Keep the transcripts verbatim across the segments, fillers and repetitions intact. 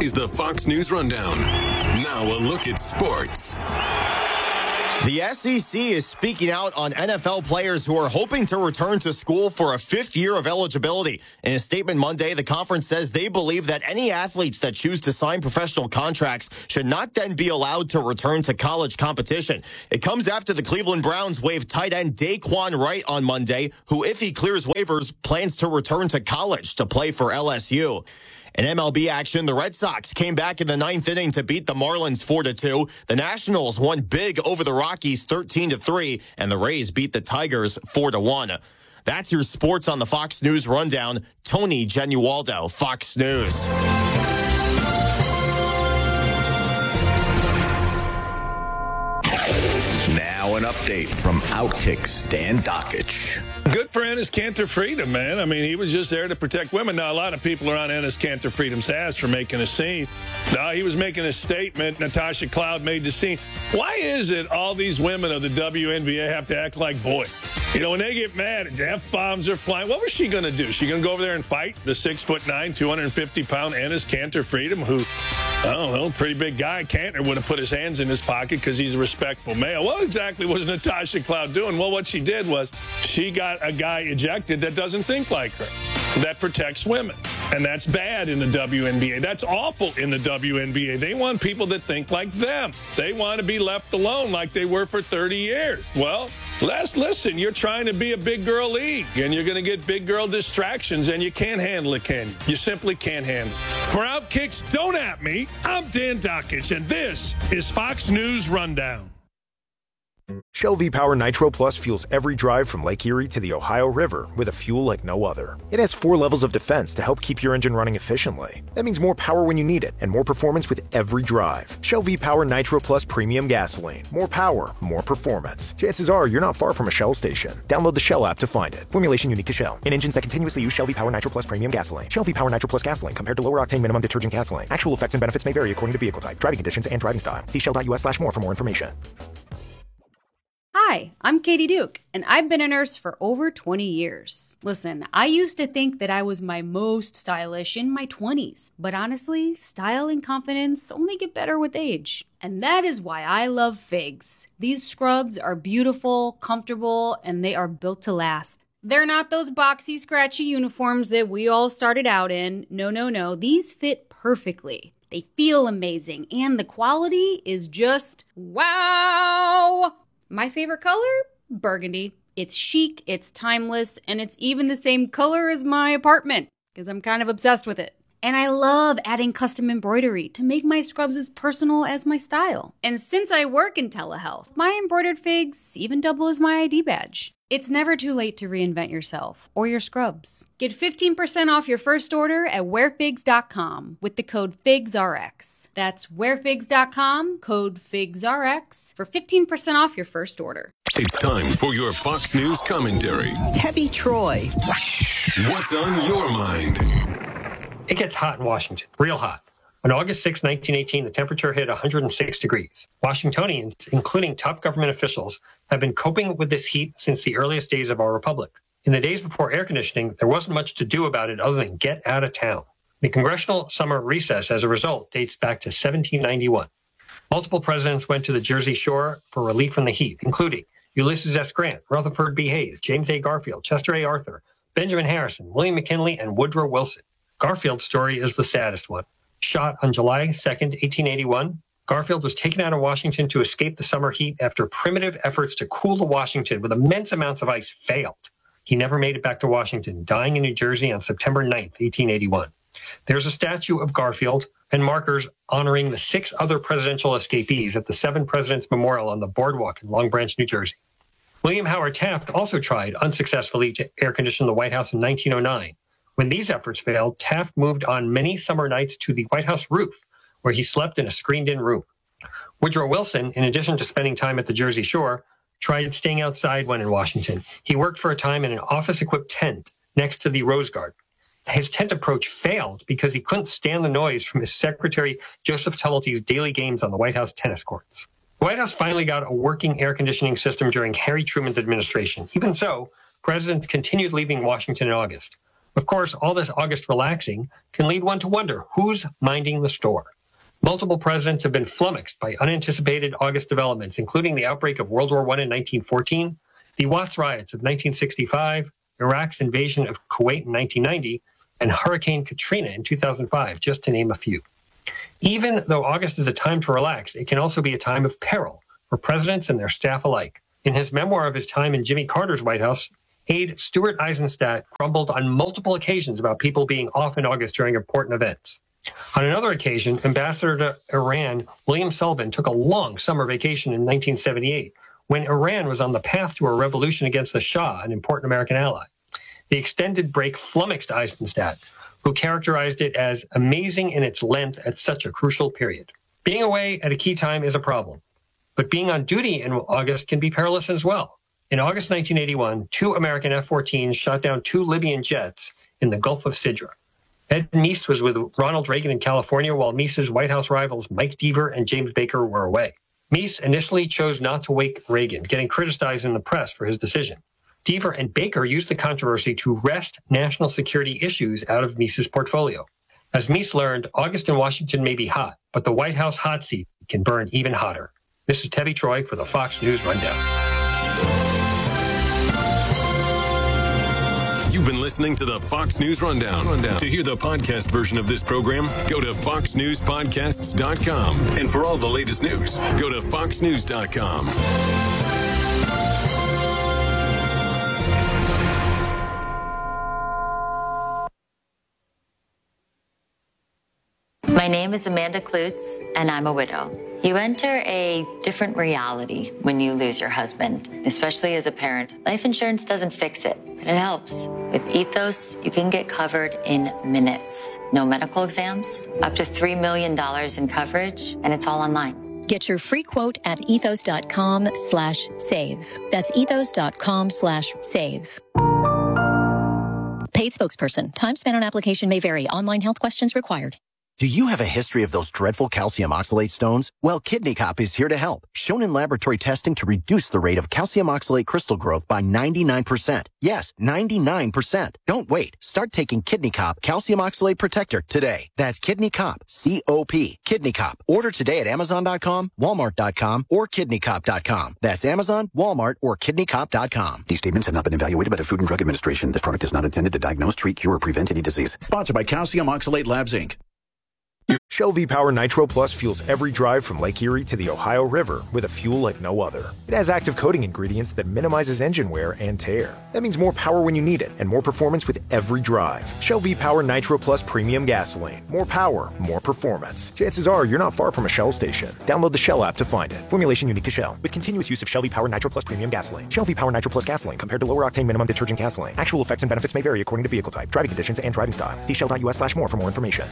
Today's the Fox News Rundown. Now a look at sports. The S E C is speaking out on N F L players who are hoping to return to school for a fifth year of eligibility. In a statement Monday, the conference says they believe that any athletes that choose to sign professional contracts should not then be allowed to return to college competition. It comes after the Cleveland Browns waived tight end Daquan Wright on Monday, who, if he clears waivers, plans to return to college to play for L S U. In M L B action, the Red Sox came back in the ninth inning to beat the Marlins four to two. The Nationals won big over the Rockies thirteen to three, and the Rays beat the Tigers four to one. That's your sports on the Fox News Rundown. Tony Genualdo, Fox News. Now an update from Outkick Stan Dockich. Good for Enes Kanter Freedom, man. I mean, he was just there to protect women. Now, a lot of people are on Enes Kanter Freedom's ass for making a scene. No, he was making a statement. Natasha Cloud made the scene. Why is it all these women of the W N B A have to act like boys? You know, when they get mad, F-bombs are flying. What was she going to do? She going to go over there and fight the six foot nine, two hundred fifty pound Enes Kanter Freedom, who, I don't know, pretty big guy. Kanter would have put his hands in his pocket because he's a respectful male. What exactly was Natasha Cloud doing? Well, what she did was she got a guy ejected that doesn't think like her, that protects women. And that's bad in the W N B A. That's awful in the W N B A. They want people that think like them. They want to be left alone like they were for thirty years. Well, let's listen. You're trying to be a big girl league, and you're going to get big girl distractions, and you can't handle it, can you? You simply can't handle it. For Outkicks, don't at me. I'm Dan Dockich, and this is Fox News Rundown. Shell V-Power Nitro Plus fuels every drive from Lake Erie to the Ohio River with a fuel like no other. It has four levels of defense to help keep your engine running efficiently. That means more power when you need it and more performance with every drive. Shell V-Power Nitro Plus Premium Gasoline. More power, more performance. Chances are you're not far from a Shell station. Download the Shell app to find it. Formulation unique to Shell. In engines that continuously use Shell V-Power Nitro Plus Premium Gasoline. Shell V-Power Nitro Plus Gasoline compared to lower octane minimum detergent gasoline. Actual effects and benefits may vary according to vehicle type, driving conditions, and driving style. See shell.us slash more for more information. Hi, I'm Katie Duke, and I've been a nurse for over twenty years. Listen, I used to think that I was my most stylish in my twenties, but honestly, style and confidence only get better with age. And that is why I love Figs. These scrubs are beautiful, comfortable, and they are built to last. They're not those boxy, scratchy uniforms that we all started out in. No, no, no. These fit perfectly. They feel amazing, and the quality is just wow! My favorite color? Burgundy. It's chic, it's timeless, and it's even the same color as my apartment, because I'm kind of obsessed with it. And I love adding custom embroidery to make my scrubs as personal as my style. And since I work in telehealth, my embroidered figs even double as my I D badge. It's never too late to reinvent yourself or your scrubs. Get fifteen percent off your first order at wear figs dot com with the code FIGSRX. That's wear figs dot com, code FIGSRX for fifteen percent off your first order. It's time for your Fox News commentary. Tebby Troy. What's on your mind? It gets hot in Washington, real hot. On August sixth, nineteen eighteen, the temperature hit one hundred six degrees. Washingtonians, including top government officials, have been coping with this heat since the earliest days of our republic. In the days before air conditioning, there wasn't much to do about it other than get out of town. The congressional summer recess, as a result, dates back to seventeen ninety-one. Multiple presidents went to the Jersey Shore for relief from the heat, including Ulysses S. Grant, Rutherford B. Hayes, James A. Garfield, Chester A. Arthur, Benjamin Harrison, William McKinley, and Woodrow Wilson. Garfield's story is the saddest one. Shot on July second, eighteen eighty-one, Garfield was taken out of Washington to escape the summer heat after primitive efforts to cool the Washington with immense amounts of ice failed. He never made it back to Washington, dying in New Jersey on September ninth, eighteen eighty-one. There's a statue of Garfield and markers honoring the six other presidential escapees at the Seven Presidents Memorial on the boardwalk in Long Branch, New Jersey. William Howard Taft also tried unsuccessfully to air condition the White House in nineteen oh nine. When these efforts failed, Taft moved on many summer nights to the White House roof, where he slept in a screened-in room. Woodrow Wilson, in addition to spending time at the Jersey Shore, tried staying outside when in Washington. He worked for a time in an office-equipped tent next to the Rose Garden. His tent approach failed because he couldn't stand the noise from his secretary, Joseph Tumulty's daily games on the White House tennis courts. The White House finally got a working air conditioning system during Harry Truman's administration. Even so, presidents continued leaving Washington in August. Of course, all this August relaxing can lead one to wonder who's minding the store. Multiple presidents have been flummoxed by unanticipated August developments, including the outbreak of World War One in nineteen fourteen, the Watts riots of nineteen sixty-five, Iraq's invasion of Kuwait in nineteen ninety, and Hurricane Katrina in two thousand five, just to name a few. Even though August is a time to relax, it can also be a time of peril for presidents and their staff alike. In his memoir of his time in Jimmy Carter's White House, aide Stuart Eizenstat grumbled on multiple occasions about people being off in August during important events. On another occasion, Ambassador to Iran William Sullivan took a long summer vacation in nineteen seventy-eight when Iran was on the path to a revolution against the Shah, an important American ally. The extended break flummoxed Eizenstat, who characterized it as amazing in its length at such a crucial period. Being away at a key time is a problem, but being on duty in August can be perilous as well. In August nineteen eighty-one, two American F fourteens shot down two Libyan jets in the Gulf of Sidra. Ed Meese was with Ronald Reagan in California, while Meese's White House rivals Mike Deaver and James Baker were away. Meese initially chose not to wake Reagan, getting criticized in the press for his decision. Deaver and Baker used the controversy to wrest national security issues out of Meese's portfolio. As Meese learned, August in Washington may be hot, but the White House hot seat can burn even hotter. This is Tebby Troy for the Fox News Rundown. You've been listening to the Fox News Rundown. Rundown. To hear the podcast version of this program, go to fox news podcasts dot com. And for all the latest news, go to fox news dot com. My name is Amanda Klutz, and I'm a widow. You enter a different reality when you lose your husband, especially as a parent. Life insurance doesn't fix it, but it helps. With Ethos, you can get covered in minutes. No medical exams, up to three million dollars in coverage, and it's all online. Get your free quote at ethos.com slash save. That's ethos.com slash save. Paid spokesperson. Time spent on application may vary. Online health questions required. Do you have a history of those dreadful calcium oxalate stones? Well, Kidney Cop is here to help. Shown in laboratory testing to reduce the rate of calcium oxalate crystal growth by ninety-nine percent. Yes, ninety-nine percent. Don't wait. Start taking Kidney Cop Calcium Oxalate Protector today. That's Kidney Cop, C O P. Kidney Cop. Order today at amazon dot com, walmart dot com, or kidney cop dot com. That's Amazon, Walmart, or kidney cop dot com. These statements have not been evaluated by the Food and Drug Administration. This product is not intended to diagnose, treat, cure, or prevent any disease. Sponsored by Calcium Oxalate Labs, Incorporated. Shell V-Power Nitro Plus fuels every drive from Lake Erie to the Ohio River with a fuel like no other. It has active coating ingredients that minimizes engine wear and tear. That means more power when you need it and more performance with every drive. Shell V-Power Nitro Plus Premium Gasoline. More power, more performance. Chances are you're not far from a Shell station. Download the Shell app to find it. Formulation unique to Shell. With continuous use of Shell V-Power Nitro Plus Premium Gasoline. Shell V-Power Nitro Plus Gasoline compared to lower octane minimum detergent gasoline. Actual effects and benefits may vary according to vehicle type, driving conditions, and driving style. See shell.us slash more for more information.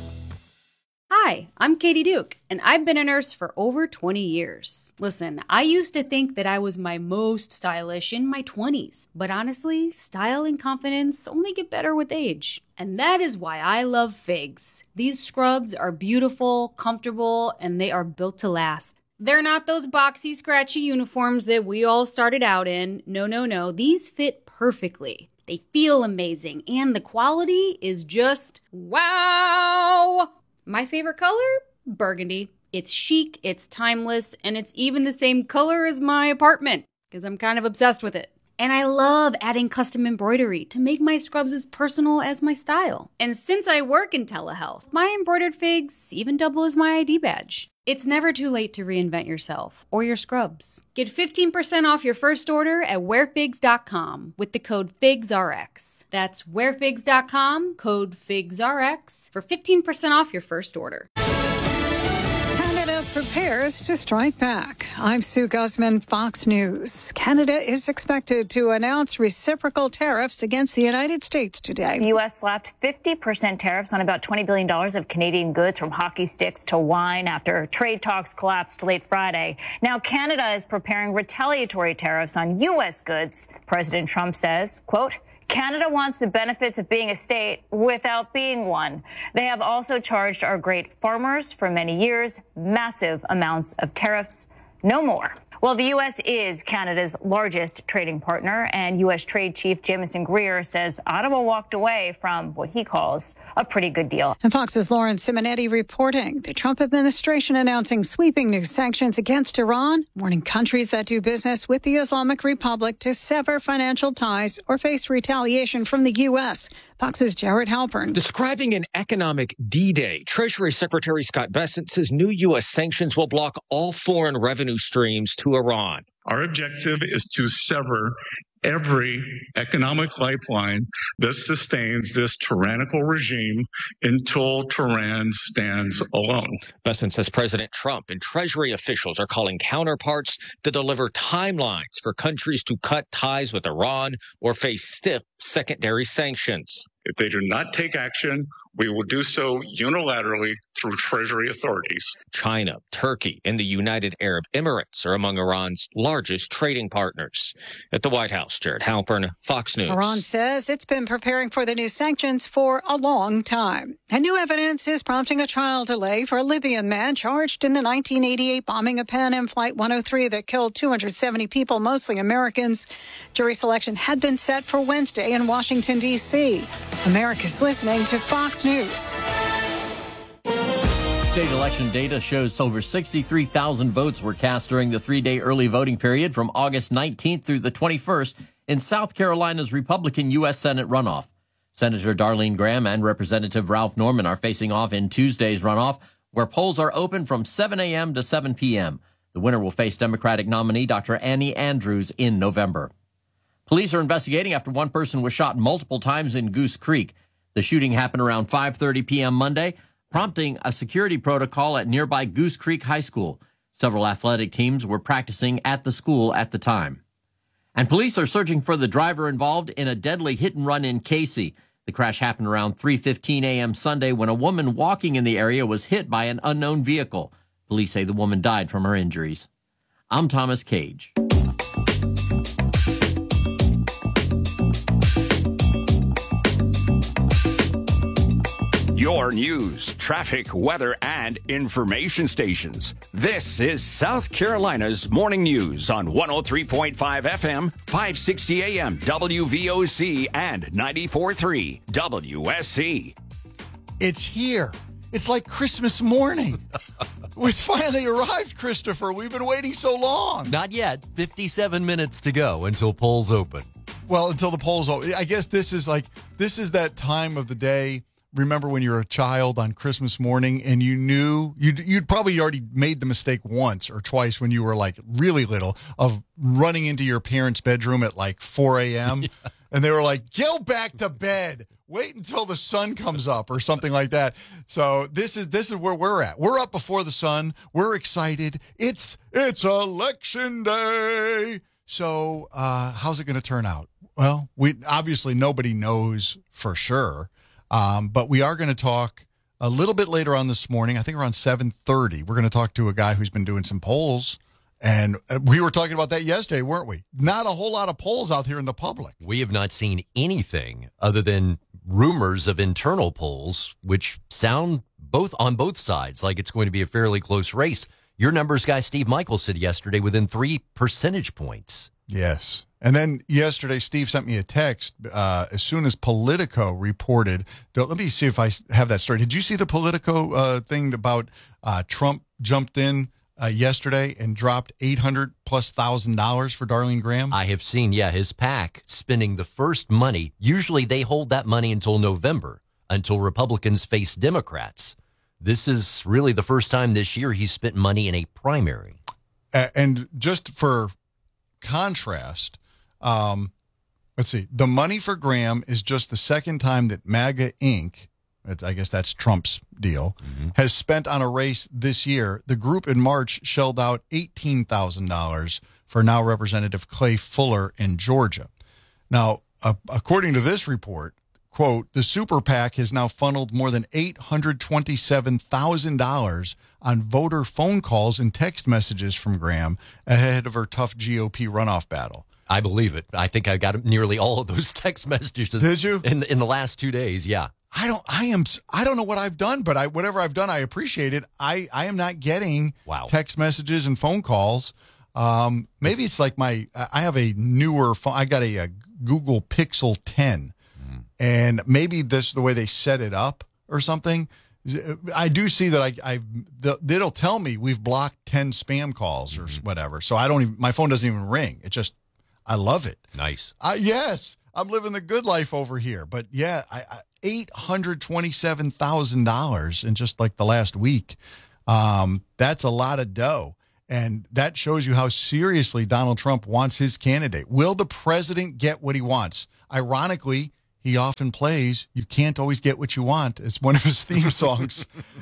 Hi, I'm Katie Duke, and I've been a nurse for over twenty years. Listen, I used to think that I was my most stylish in my twenties, but honestly, style and confidence only get better with age. And that is why I love Figs. These scrubs are beautiful, comfortable, and they are built to last. They're not those boxy, scratchy uniforms that we all started out in. No, no, no. These fit perfectly. They feel amazing, and the quality is just wow! My favorite color? Burgundy. It's chic, it's timeless, and it's even the same color as my apartment, because I'm kind of obsessed with it. And I love adding custom embroidery to make my scrubs as personal as my style. And since I work in telehealth, my embroidered figs even double as my I D badge. It's never too late to reinvent yourself or your scrubs. Get fifteen percent off your first order at wear figs dot com with the code FIGSRX. That's wear figs dot com, code FIGSRX for fifteen percent off your first order. Canada prepares to strike back. I'm Sue Guzman, Fox News. Canada is expected to announce reciprocal tariffs against the United States today. The U S slapped fifty percent tariffs on about twenty billion dollars of Canadian goods, from hockey sticks to wine, after trade talks collapsed late Friday. Now Canada is preparing retaliatory tariffs on U S goods. President Trump says, quote, Canada wants the benefits of being a state without being one. They have also charged our great farmers for many years massive amounts of tariffs. No more. Well, the U S is Canada's largest trading partner, and U S Trade Chief Jamieson Greer says Ottawa walked away from what he calls a pretty good deal. And Fox's Lauren Simonetti reporting the Trump administration announcing sweeping new sanctions against Iran, warning countries that do business with the Islamic Republic to sever financial ties or face retaliation from the U S. Fox's Jared Halpern. Describing an economic D-Day, Treasury Secretary Scott Bessent says new U S sanctions will block all foreign revenue streams to Iran. Our objective is to sever every economic lifeline that sustains this tyrannical regime until Tehran stands alone. Bessent says President Trump and Treasury officials are calling counterparts to deliver timelines for countries to cut ties with Iran or face stiff secondary sanctions. If they do not take action, we will do so unilaterally through Treasury authorities. China, Turkey, and the United Arab Emirates are among Iran's largest trading partners. At the White House, Jared Halpern, Fox News. Iran says it's been preparing for the new sanctions for a long time. And new evidence is prompting a trial delay for a Libyan man charged in the nineteen eighty-eight bombing of Pan Am Flight one oh three that killed two hundred seventy people, mostly Americans. Jury selection had been set for Wednesday in Washington, D C America's listening to Fox News. State election data shows over sixty-three thousand votes were cast during the three-day early voting period from August nineteenth through the twenty-first in South Carolina's Republican U S Senate runoff. Senator Darlene Graham and Representative Ralph Norman are facing off in Tuesday's runoff, where polls are open from seven a.m. to seven p.m. The winner will face Democratic nominee Doctor Annie Andrews in November. Police are investigating after one person was shot multiple times in Goose Creek. The shooting happened around five thirty p.m. Monday, prompting a security protocol at nearby Goose Creek High School. Several athletic teams were practicing at the school at the time. And police are searching for the driver involved in a deadly hit-and-run in Casey. The crash happened around three fifteen a.m. Sunday when a woman walking in the area was hit by an unknown vehicle. Police say the woman died from her injuries. I'm Thomas Cage. Your news, traffic, weather, and information stations. This is South Carolina's Morning News on one oh three point five F M, five sixty A M, W V O C, and ninety-four point three W S C. It's here. It's like Christmas morning. It's finally arrived, Christopher. We've been waiting so long. Not yet. fifty-seven minutes to go until polls open. Well, until the polls open. I guess this is like, this is that time of the day. Remember when you were a child on Christmas morning and you knew you'd, you'd probably already made the mistake once or twice when you were like really little of running into your parents' bedroom at like four a.m. Yeah. And they were like, go back to bed. Wait until the sun comes up or something like that. So this is this is where we're at. We're up before the sun. We're excited. It's it's election day. So uh, how's it going to turn out? Well, we obviously nobody knows for sure. Um, but we are going to talk a little bit later on this morning. I think around seven thirty. We're going to talk to a guy who's been doing some polls. And we were talking about that yesterday, weren't we? Not a whole lot of polls out here in the public. We have not seen anything other than rumors of internal polls, which sound both on both sides like it's going to be a fairly close race. Your numbers guy, Steve Michael, said yesterday within three percentage points. Yes. And then yesterday, Steve sent me a text uh, as soon as Politico reported. Let me see if I have that story. Did you see the Politico uh, thing about uh, Trump jumped in uh, yesterday and dropped eight hundred plus thousand dollars for Darlene Graham? I have seen, yeah, his PAC spending the first money. Usually they hold that money until November, until Republicans face Democrats. This is really the first time this year he's spent money in a primary. Uh, and just for contrast, Um, let's see. The money for Graham is just the second time that MAGA Incorporated, I guess that's Trump's deal, mm-hmm. has spent on a race this year. The group in March shelled out eighteen thousand dollars for now Representative Clay Fuller in Georgia. Now, uh, according to this report, quote, the super PAC has now funneled more than eight hundred twenty-seven thousand dollars on voter phone calls and text messages from Graham ahead of her tough G O P runoff battle. I believe it. I think I got nearly all of those text messages. Did you? In in the last two days, yeah. I don't. I am. I don't know what I've done, but I whatever I've done, I appreciate it. I, I am not getting wow. text messages and phone calls. Um, maybe it's like my, I have a newer phone. I got a, a Google Pixel ten, mm. and maybe this the way they set it up or something. I do see that I, I the, it'll tell me we've blocked ten spam calls or mm-hmm. whatever. So I don't even, my phone doesn't even ring. It just, I love it. Nice. I, yes, I'm living the good life over here. But yeah, I, I, eight hundred twenty-seven thousand dollars in just like the last week. Um, that's a lot of dough. And that shows you how seriously Donald Trump wants his candidate. Will the president get what he wants? Ironically, he often plays "You Can't Always Get What You Want" as one of his theme songs.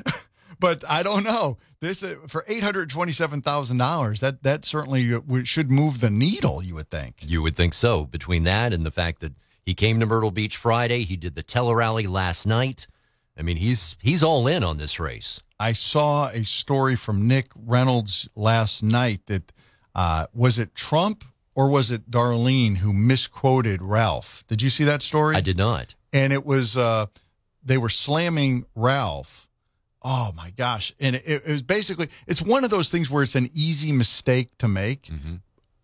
But I don't know. This uh, for eight hundred twenty-seven thousand dollars, that that certainly should move the needle, you would think. You would think so. Between that and the fact that he came to Myrtle Beach Friday, he did the tele-rally last night. I mean, he's he's all in on this race. I saw a story from Nick Reynolds last night that uh, was it Trump or was it Darlene who misquoted Ralph? Did you see that story? I did not. And it was, uh, they were slamming Ralph. Oh, my gosh. And it, it was basically, it's one of those things where it's an easy mistake to make. Mm-hmm.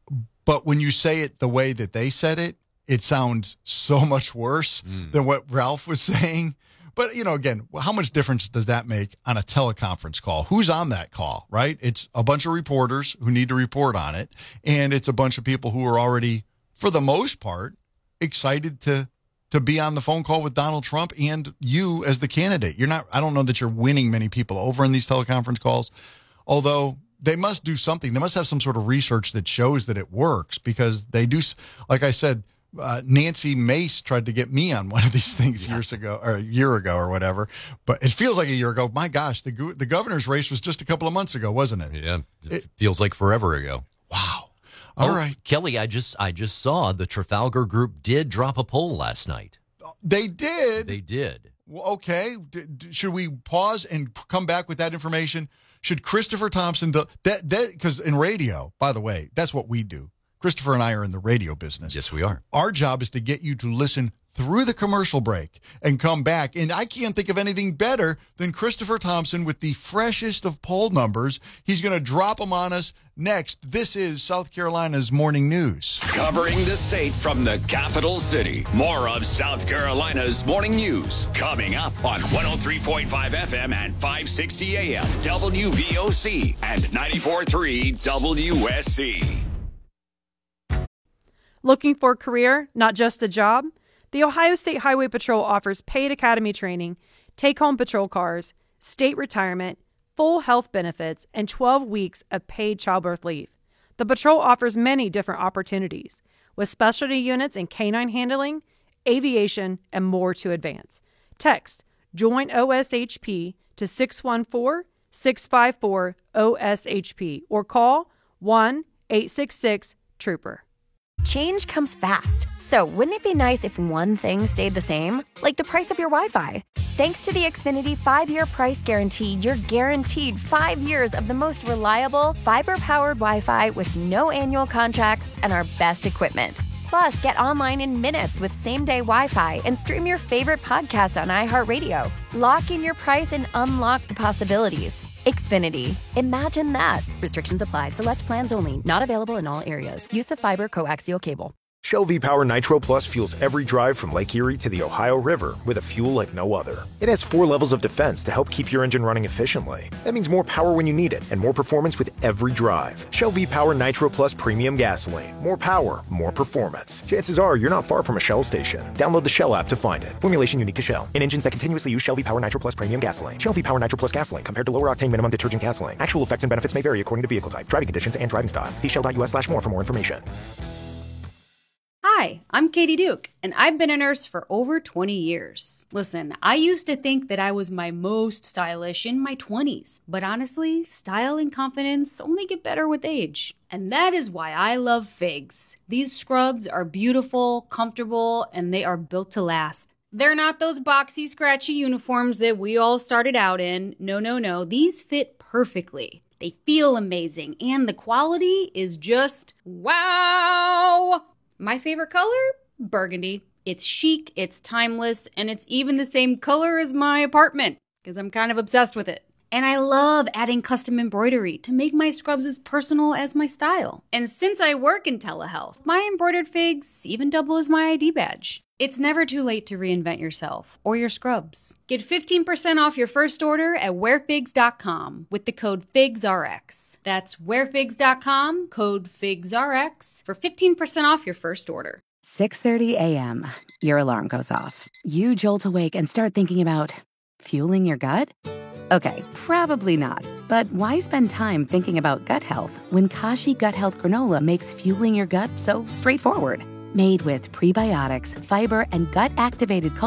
But when you say it the way that they said it, it sounds so much worse mm. than what Ralph was saying. But, you know, again, how much difference does that make on a teleconference call? Who's on that call, right? It's a bunch of reporters who need to report on it, and it's a bunch of people who are already, for the most part, excited to to be on the phone call with Donald Trump and you as the candidate. You're not, I don't know that you're winning many people over in these teleconference calls, although they must do something. They must have some sort of research that shows that it works because they do, like I said, Uh, Nancy Mace tried to get me on one of these things yeah. years ago, or a year ago, or whatever. But it feels like a year ago. My gosh, the the governor's race was just a couple of months ago, wasn't it? Yeah, it, it feels like forever ago. Wow. All oh, right, Kelly. I just I just saw the Trafalgar Group did drop a poll last night. They did. They did. Well, okay. D- d- should we pause and come back with that information? Should Christopher Thompson do, that that because in radio, by the way, that's what we do. Christopher and I are in the radio business. Yes, we are. Our job is to get you to listen through the commercial break and come back. And I can't think of anything better than Christopher Thompson with the freshest of poll numbers. He's going to drop them on us next. This is South Carolina's Morning News. Covering the state from the capital city. More of South Carolina's Morning News coming up on one oh three point five F M and five sixty A M W V O C and ninety-four point three W S C. Looking for a career, not just a job? The Ohio State Highway Patrol offers paid academy training, take-home patrol cars, state retirement, full health benefits, and twelve weeks of paid childbirth leave. The patrol offers many different opportunities, with specialty units in canine handling, aviation, and more to advance. Text JOIN O S H P to six one four, six five four, O S H P or call one eight six six, TROOPER. Change comes fast, so wouldn't it be nice if one thing stayed the same? Like the price of your Wi-Fi. Thanks to the Xfinity five-year price guarantee, you're guaranteed five years of the most reliable, fiber-powered Wi-Fi with no annual contracts and our best equipment. Plus, get online in minutes with same-day Wi-Fi and stream your favorite podcast on iHeartRadio. Lock in your price and unlock the possibilities. Xfinity. Imagine that. Restrictions apply. Select plans only. Not available in all areas. Use of fiber coaxial cable. Shell V-Power Nitro Plus fuels every drive from Lake Erie to the Ohio River with a fuel like no other. It has four levels of defense to help keep your engine running efficiently. That means more power when you need it and more performance with every drive. Shell V-Power Nitro Plus Premium Gasoline. More power, more performance. Chances are you're not far from a Shell station. Download the Shell app to find it. Formulation unique to Shell. In engines that continuously use Shell V-Power Nitro Plus Premium Gasoline. Shell V-Power Nitro Plus Gasoline compared to lower octane minimum detergent gasoline. Actual effects and benefits may vary according to vehicle type, driving conditions, and driving style. See shell.us slash more for more information. Hi, I'm Katie Duke, and I've been a nurse for over twenty years. Listen, I used to think that I was my most stylish in my twenties, but honestly, style and confidence only get better with age. And that is why I love Figs. These scrubs are beautiful, comfortable, and they are built to last. They're not those boxy, scratchy uniforms that we all started out in. No, no, no. These fit perfectly. They feel amazing, and the quality is just wow! My favorite color? Burgundy. It's chic, it's timeless, and it's even the same color as my apartment, because I'm kind of obsessed with it. And I love adding custom embroidery to make my scrubs as personal as my style. And since I work in telehealth, my embroidered figs even double as my I D badge. It's never too late to reinvent yourself or your scrubs. Get fifteen percent off your first order at wear figs dot com with the code FIGSRX. That's wear figs dot com, code FIGSRX for fifteen percent off your first order. six thirty a.m. Your alarm goes off. You jolt awake and start thinking about fueling your gut? Okay, probably not. But why spend time thinking about gut health when Kashi Gut Health Granola makes fueling your gut so straightforward? Made with prebiotics, fiber, and gut-activated